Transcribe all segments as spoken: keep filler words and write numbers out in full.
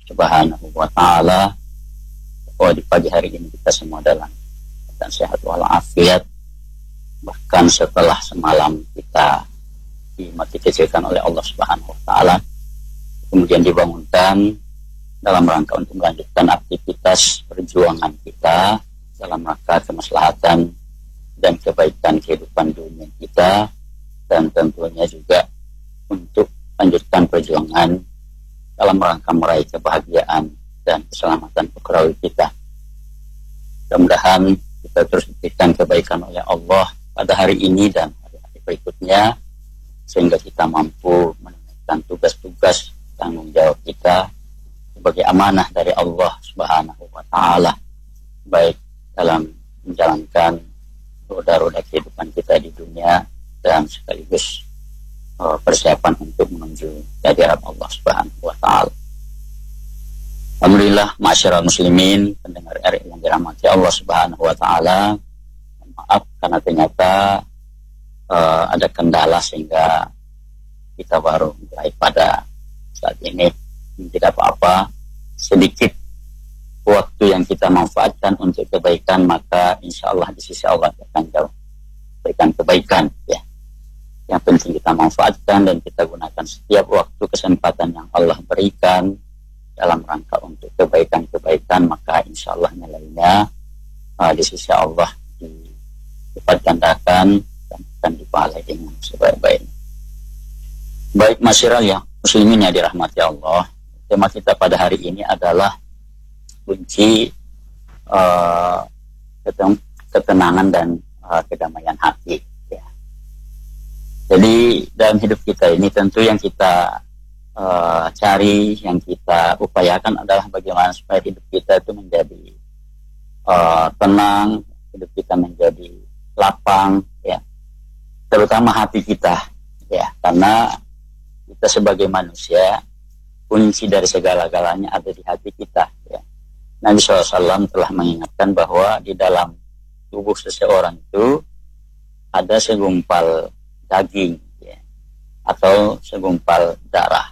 Subhanahu wa ta'ala bahwa di pagi hari ini kita semua dalam dan sehat walafiat, bahkan setelah semalam kita dimati kecilkan oleh Allah Subhanahu wa ta'ala, kemudian dibangunkan dalam rangka untuk melanjutkan aktivitas perjuangan kita dalam rangka kemaslahatan dan kebaikan kehidupan dunia kita, dan tentunya juga untuk lanjutkan perjuangan dalam rangka meraih kebahagiaan dan keselamatan ukhrawi kita. Mudah-mudahan kita terus diberikan kebaikan oleh Allah pada hari ini dan hari-hari berikutnya, sehingga kita mampu menunaikan tugas-tugas tanggung jawab kita sebagai amanah dari Allah Subhanahu wa ta'ala, baik dalam menjalankan roda-roda kehidupan kita di dunia dan sekaligus uh, persiapan untuk menuju kehadirat Allah Subhanahu wa ta'ala. Alhamdulillah, ma'asyiral muslimin, pendengar R I yang dirahmati Allah Subhanahu wa ta'ala. Maaf karena ternyata uh, ada kendala sehingga kita baru mulai pada saat ini. Tidak apa-apa, sedikit waktu yang kita manfaatkan untuk kebaikan, maka insya Allah di sisi Allah akan jauh berikan kebaikan, ya. Yang penting kita manfaatkan dan kita gunakan setiap waktu kesempatan yang Allah berikan dalam rangka untuk kebaikan-kebaikan, maka insya Allah nilainya uh, di sisi Allah dilipat gandakan dan akan dipahalai dengan sebaik-baiknya. Baik masyarakat ya, muslimin yang dirahmati Allah, tema kita pada hari ini adalah kunci uh, ketenangan dan uh, kedamaian hati, ya. Jadi dalam hidup kita ini tentu yang kita Uh, cari, yang kita upayakan adalah bagaimana supaya hidup kita itu menjadi uh, tenang, hidup kita menjadi lapang, ya, terutama hati kita, ya, karena kita sebagai manusia kunci dari segala-galanya ada di hati kita, ya. Nabi shallallahu alaihi wasallam telah mengingatkan bahwa di dalam tubuh seseorang itu ada segumpal daging, ya, atau segumpal darah.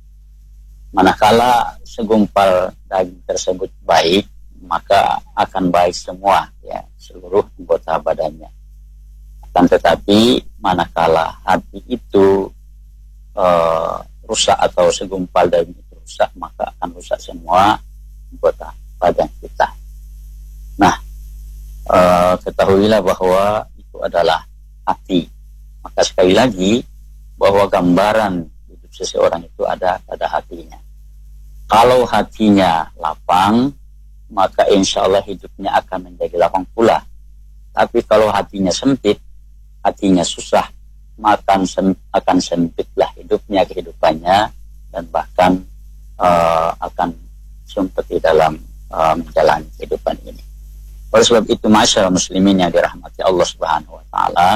Manakala segumpal daging tersebut baik, maka akan baik semua, ya, seluruh anggota badannya. Akan tetapi manakala hati itu uh, rusak atau segumpal daging itu rusak, maka akan rusak semua anggota badan kita. Nah, uh, ketahuilah bahwa itu adalah hati. Maka sekali lagi bahwa gambaran seseorang itu ada pada hatinya. Kalau hatinya lapang, maka insya Allah hidupnya akan menjadi lapang pula. Tapi kalau hatinya sempit, hatinya susah, maka akan sempitlah hidupnya, kehidupannya, dan bahkan uh, akan sumpit di dalam uh, menjalani kehidupan ini. Oleh sebab itu, masyarakat muslimin yang dirahmati Allah Subhanahu wa ta'ala,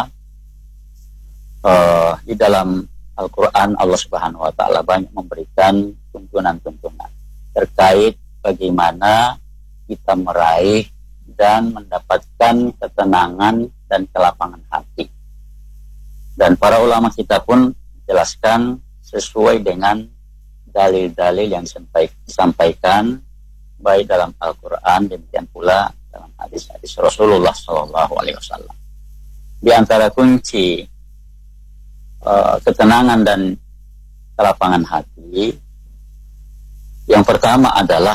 uh, di dalam Al-Quran Allah Subhanahu wa ta'ala banyak memberikan tuntunan-tuntunan terkait bagaimana kita meraih dan mendapatkan ketenangan dan kelapangan hati. Dan para ulama kita pun menjelaskan sesuai dengan dalil-dalil yang disampaikan baik dalam Al-Quran, demikian pula dalam hadis-hadis Rasulullah shallallahu alaihi wasallam. Di antara kunci Uh, ketenangan dan kelapangan hati, yang pertama adalah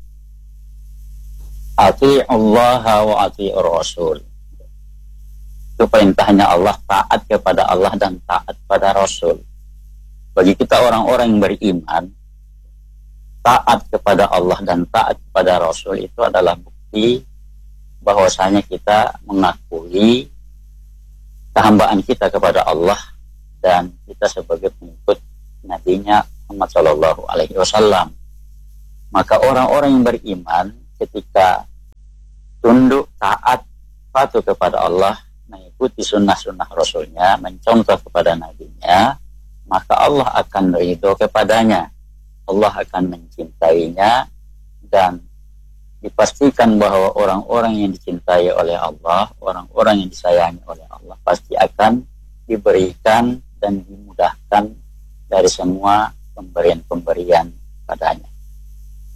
ati Allah wa ati Rasul. Itu perintahnya Allah, taat kepada Allah dan taat pada Rasul. Bagi kita orang-orang yang beriman, taat kepada Allah dan taat kepada Rasul itu adalah bukti bahwasanya kita mengakui kehambaan kita kepada Allah dan kita sebagai pengikut Nabi-Nya Muhammad Shallallahu Alaihi Wasallam. Maka orang-orang yang beriman ketika tunduk, taat, patuh kepada Allah, mengikuti sunnah-sunnah Rasulnya, mencontoh kepada Nabi-Nya, maka Allah akan ridho kepadanya, Allah akan mencintainya, dan dipastikan bahwa orang-orang yang dicintai oleh Allah, orang-orang yang disayangi oleh Allah, pasti akan diberikan dan dimudahkan dari semua pemberian-pemberian padanya.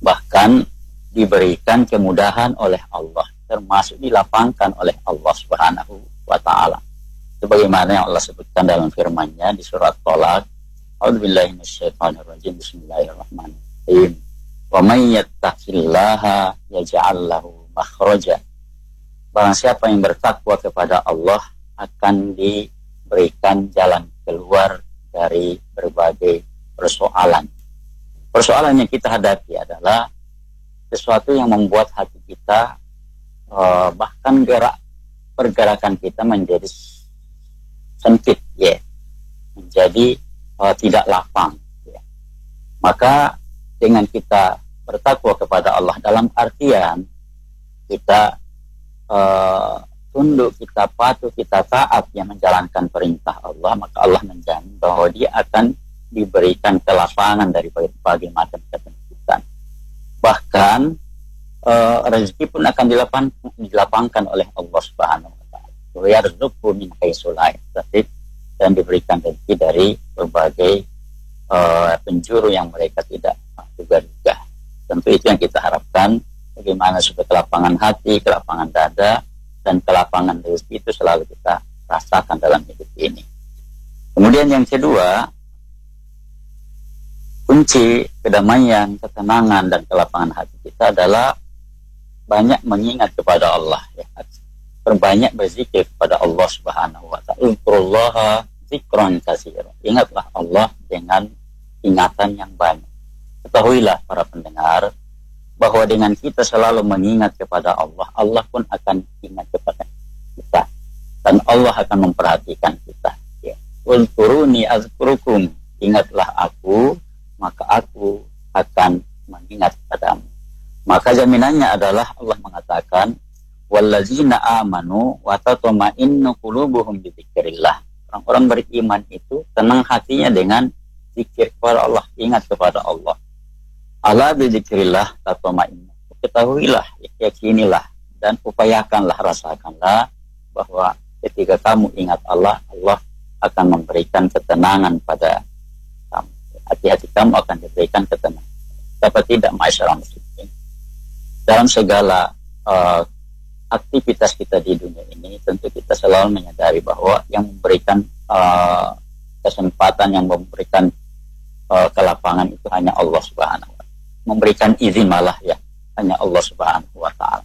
bahkan diberikan kemudahan oleh Allah, termasuk dilapangkan oleh Allah Subhanahu wa taala. Sebagaimana yang Allah sebutkan dalam firman-Nya di surat Thalaq, A'udzubillahi minasyaitonirrajim, bismillahirrahmanirrahim. Wa may yattaqillaha yaj'al lahu makhraja. Barang siapa yang bertakwa kepada Allah akan diberikan jalan keluar dari berbagai persoalan. Persoalan yang kita hadapi adalah sesuatu yang membuat hati kita uh, bahkan gerak pergerakan kita menjadi sempit, ya, menjadi uh, tidak lapang. Ya. Maka dengan kita bertakwa kepada Allah dalam artian kita uh, tunduk, kita patuh, kita taat yang menjalankan perintah Allah, maka Allah menjamin bahwa dia akan diberikan kelapangan dari berbagai macam kesempitan. Bahkan uh, rezeki pun akan dilapang, dilapangkan oleh Allah Subhanahu wa taala. Yarzuqhu min haitsu la yahtasib, dan diberikan rezeki dari berbagai uh, penjuru yang mereka tidak duga-duga. Tentu itu yang kita harapkan, bagaimana supaya kelapangan hati, kelapangan dada, dan kelapangan rezeki itu selalu kita rasakan dalam hidup ini. Kemudian yang kedua, kunci kedamaian, ketenangan, dan kelapangan hati kita adalah banyak mengingat kepada Allah, ya. Perbanyak berzikir kepada Allah Subhanahu wa taala. Uzkurullaha zikran katsira. Ingatlah Allah dengan ingatan yang banyak. Ketahuilah para pendengar bahwa dengan kita selalu mengingat kepada Allah, Allah pun akan ingat kepada kita, dan Allah akan memperhatikan kita. Ya. Uzkuruni azkurukum. Ingatlah aku, maka aku akan mengingat padamu. Maka jaminannya adalah Allah mengatakan, wallazina amanu wa tatma'innu qulubuhum bi dzikrillah. Orang-orang beriman itu tenang hatinya dengan zikir kepada Allah, ingat kepada Allah. Ala bi dzikrillah tatma'innu. Ketahuilah, yakinilah, dan upayakanlah, rasakanlah bahwa ketika kamu ingat Allah, Allah akan memberikan ketenangan pada kamu. Hati-hati kamu akan diberikan ketenangan. Dapat tidak, masyarakat muslimin, dalam segala uh, aktivitas kita di dunia ini, tentu kita selalu menyadari bahwa yang memberikan uh, kesempatan, yang memberikan uh, kelapangan itu hanya Allah Subhanahu wa taala. Memberikan izin malah ya hanya Allah Subhanahu wa taala.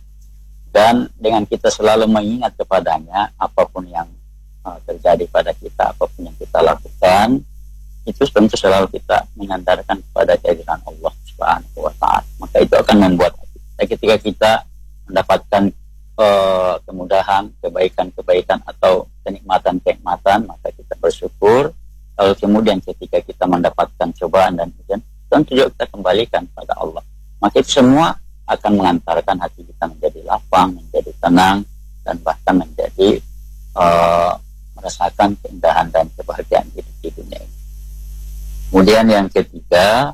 Dan dengan kita selalu mengingat kepadanya, apapun yang uh, terjadi pada kita, apapun yang kita lakukan, itu tentu selalu kita menyandarkan kepada kehadiran Allah Subhanahu wa taala. Maka itu akan membuat ketika kita mendapatkan uh, kemudahan, kebaikan-kebaikan atau kenikmatan-kenikmatan, maka kita bersyukur. Lalu kemudian ketika kita mendapatkan cobaan dan ujian, tentu juga kita kembalikan pada Allah. Maka itu semua akan mengantarkan hati kita menjadi lapang, menjadi tenang, dan bahkan menjadi uh, merasakan keindahan dan kebahagiaan hidup di dunia ini. Kemudian yang ketiga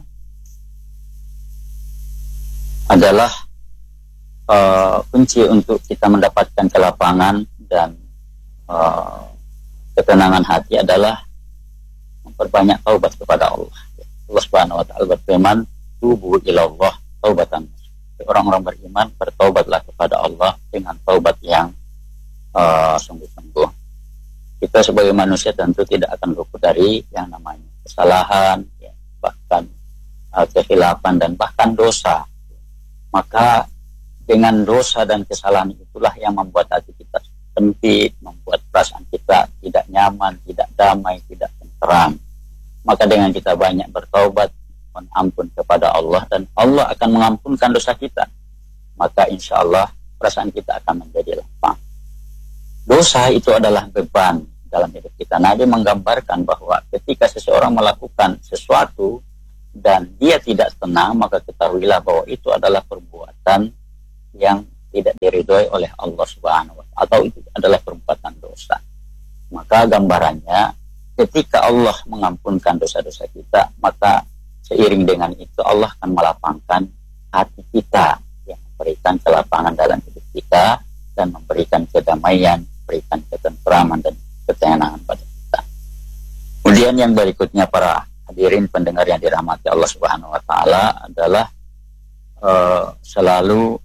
adalah uh, kunci untuk kita mendapatkan kelapangan dan uh, ketenangan hati adalah memperbanyak taubat kepada Allah. Allah Subhanahu wa taala berfirman, tubu ilallah taubatan. Orang-orang beriman bertaubatlah kepada Allah dengan taubat yang uh, sungguh-sungguh. Kita sebagai manusia tentu tidak akan luput dari yang namanya kesalahan, ya, bahkan uh, kekhilafan dan bahkan dosa. Maka dengan dosa dan kesalahan itulah yang membuat hati kita sempit, membuat perasaan kita tidak nyaman, tidak damai, tidak tenteram. Maka dengan kita banyak bertaubat, mohon ampun kepada Allah, dan Allah akan mengampunkan dosa kita, maka insya Allah perasaan kita akan menjadi lapang. Dosa itu adalah beban dalam hidup kita. Nabi menggambarkan bahwa ketika seseorang melakukan sesuatu dan dia tidak tenang, maka ketahuilah bahwa itu adalah perbuatan yang tidak diridhoi oleh Allah Subhanahu wa taala, atau itu adalah perbuatan dosa. Maka gambarannya, ketika Allah mengampunkan dosa-dosa kita, maka seiring dengan itu Allah akan melapangkan hati kita, yang memberikan kelapangan dalam hidup kita dan memberikan kedamaian, memberikan ketentraman dan ketenangan pada kita. Kemudian yang berikutnya, para hadirin pendengar yang dirahmati Allah Subhanahu wa taala, adalah uh, selalu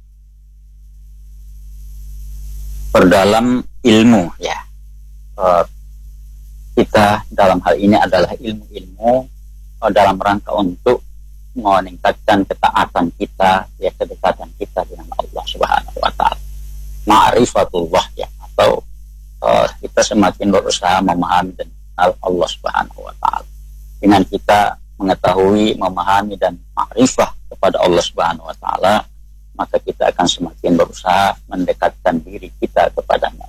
perdalam ilmu ya. Uh, kita dalam hal ini adalah ilmu-ilmu uh, dalam rangka untuk meningkatkan ketaatan kita, ya, kedekatan kita dengan Allah Subhanahu wa taala. Ma'rifatullah ya, atau uh, kita semakin berusaha memahami dan mengenal Allah Subhanahu wa taala. Dengan kita mengetahui, memahami dan ma'rifah kepada Allah Subhanahu wa taala, maka kita akan semakin berusaha mendekatkan diri kita kepadanya.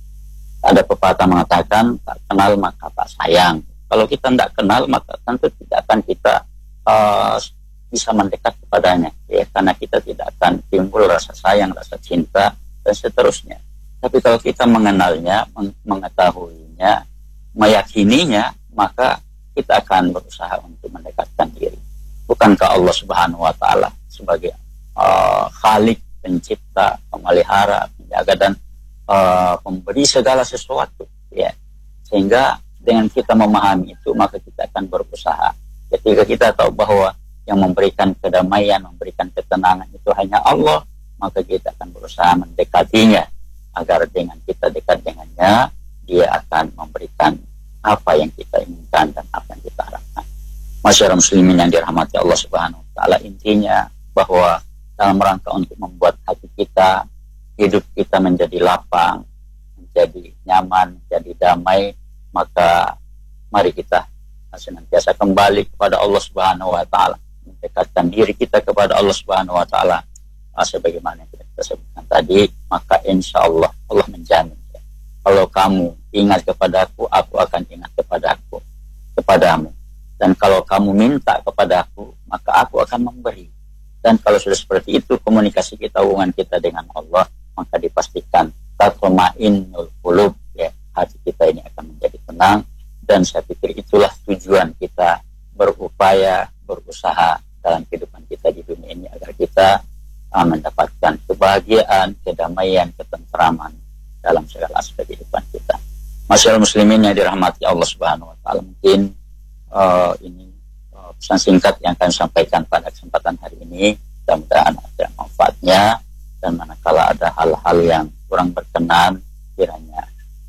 Ada pepatah mengatakan, tak kenal maka tak sayang. Kalau kita tidak kenal, maka tentu tidak akan kita uh, bisa mendekat kepadanya, ya, karena kita tidak akan timbul rasa sayang, rasa cinta, dan seterusnya. Tapi kalau kita mengenalnya, meng- mengetahuinya, meyakininya, maka kita akan berusaha untuk mendekatkan diri. Bukankah Allah Subhanahu wa taala sebagai uh, Khalik, pencipta, pemelihara, penjaga dan uh, pemberi segala sesuatu, ya. Sehingga dengan kita memahami itu, maka kita akan berusaha. Ketika kita tahu bahwa yang memberikan kedamaian, memberikan ketenangan itu hanya Allah, maka kita akan berusaha mendekatinya, agar dengan kita dekat dengannya, dia akan memberikan apa yang kita inginkan dan apa yang kita harapkan. Masyarakat muslimin yang dirahmati Allah Subhanahu wa taala, intinya bahwa dalam rangka untuk membuat hati kita, hidup kita menjadi lapang, menjadi nyaman, menjadi damai, maka mari kita senantiasa kembali kepada Allah Subhanahu wa taala, mendekatkan diri kita kepada Allah Subhanahu wa taala. Sebagaimana yang kita sebutkan tadi, maka insya Allah Allah menjamin, ya, kalau kamu ingat kepadaku, aku akan ingat kepadaku kepadamu. Dan kalau kamu minta kepadaku, maka aku akan memberi. Dan kalau sudah seperti itu komunikasi kita, hubungan kita dengan Allah, maka dipastikan tatma'innul qulub, ya, hati kita ini akan menjadi tenang. Dan saya pikir itulah tujuan kita berupaya, berusaha dalam kehidupan kita di dunia ini, agar kita uh, mendapatkan kebahagiaan, kedamaian, ketentraman dalam segala aspek kehidupan kita. Masyaallah muslimin yang dirahmati Allah Subhanahu wa taala, mungkin uh, ini uh, pesan singkat yang akan sampaikan pada kesempatan hari ini. Mudah-mudahan ada manfaatnya, dan manakala ada hal-hal yang kurang berkenan kiranya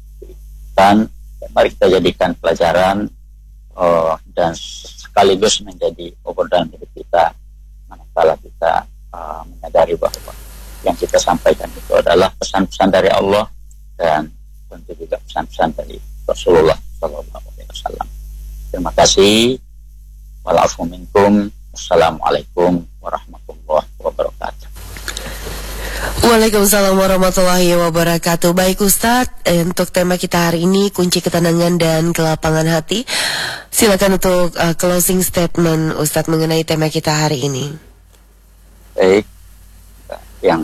dan mari kita jadikan pelajaran uh, dan sekaligus menjadi obor dalam hidup kita, manakala kita uh, menyadari bahwa yang kita sampaikan itu adalah pesan-pesan dari Allah dan tentu juga pesan-pesan dari Rasulullah Sallallahu Alaihi Wasallam. Terima kasih. Walafu minkum. Assalamualaikum warahmatullahi wabarakatuh. Waalaikumsalam warahmatullahi wabarakatuh. Baik Ustadz, untuk tema kita hari ini kunci ketenangan dan kelapangan hati. Silakan untuk uh, closing statement Ustadz mengenai tema kita hari ini. Baik, yang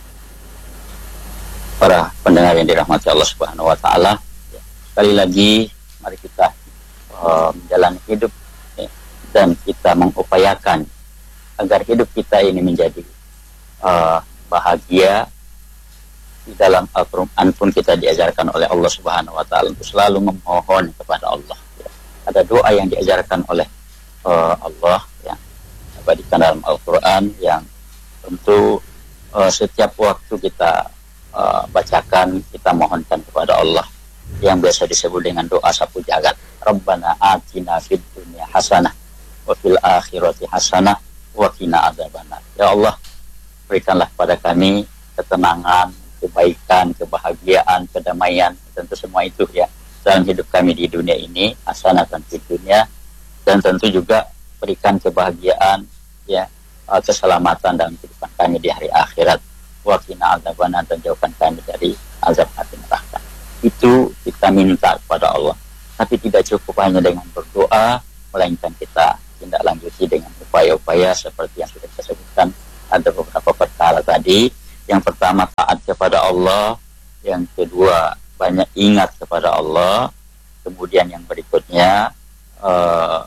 para pendengar yang dirahmati Allah Subhanahu wa taala, ya, sekali lagi mari kita uh, menjalani hidup, ya, dan kita mengupayakan agar hidup kita ini menjadi uh, bahagia. Di dalam Al-Quran pun kita diajarkan oleh Allah Subhanahu wa taala untuk selalu memohon kepada Allah, ya. Ada doa yang diajarkan oleh uh, Allah yang abadikan dalam Al-Quran, yang tentu uh, setiap waktu kita uh, bacakan, kita mohonkan kepada Allah, yang biasa disebut dengan doa sapu jagat. Rabbana atina fid dunya hasanah wa fil akhirati hasanah wa qina adzabannar. Ya Allah, berikanlah pada kami ketenangan, kebaikan, kebahagiaan, kedamaian, tentu semua itu, ya, dalam hidup kami di dunia ini, hasanatan fid dunya, dan tentu juga berikan kebahagiaan, ya, keselamatan dalam kehidupan kami di hari akhirat. Wa qina adzabannar, dan jauhkan kami dari azab api neraka. Itu kita minta kepada Allah. Tapi tidak cukup hanya dengan berdoa, melainkan kita tindak lanjuti dengan upaya-upaya seperti yang sudah kita sebutkan. Ada beberapa perkara tadi. Yang pertama, taat kepada Allah. Yang kedua, banyak ingat kepada Allah. Kemudian yang berikutnya, uh,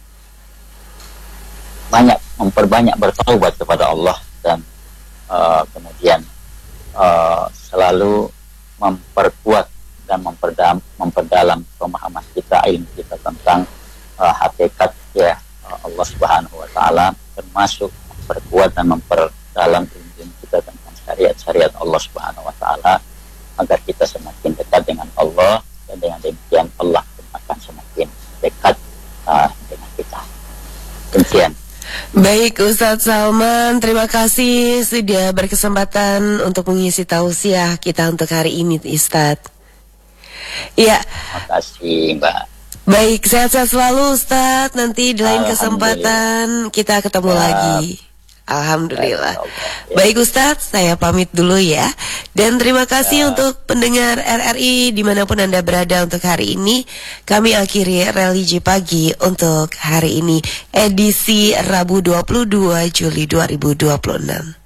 banyak memperbanyak bertaubat kepada Allah. Dan uh, kemudian uh, selalu memperkuat dan memperdam, memperdalam pemahaman kita, ilmu kita tentang uh, hakikat, ya, uh, Allah Subhanahu wa taala, termasuk memperkuat dan memperdalam ilmu kita tentang syariat-syariat Allah Subhanahu wa taala agar kita semakin dekat dengan Allah, dan dengan demikian Allah akan semakin dekat uh, dengan kita. Demikian. Baik Ustadz Salman, terima kasih sudah berkesempatan untuk mengisi tausiah kita untuk hari ini Ustadz. Iya. Terima kasih Mbak. Baik, sehat-sehat selalu Ustadz. Nanti di lain kesempatan kita ketemu ya. lagi. Alhamdulillah. Ya. Baik Ustadz, saya pamit dulu ya. Dan terima kasih ya. Untuk pendengar R R I dimanapun Anda berada untuk hari ini. Kami akhiri Religi Pagi untuk hari ini, edisi Rabu dua puluh dua Juli dua ribu dua puluh enam.